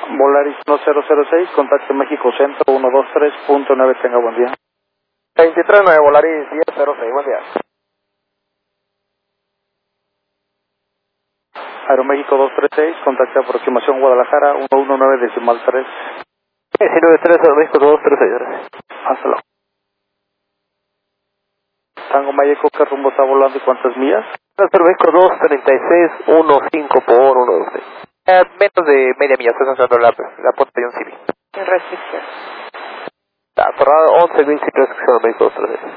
Volaris 1006, contacto México Centro 123.9, tenga buen día. 239 Volaris 1006, buen día. Aeroméxico 236, contacto aproximación Guadalajara 119.3. 193 Aeroméxico 236. Hasta luego. Tango Mayeco, ¿qué rumbo está volando y cuántas millas? Aeroméxico 236, 15 por 126. Menos de media milla, estás usando la puerta de un civil. Restricción. Está cerrado 11 23, Aeroméxico 236.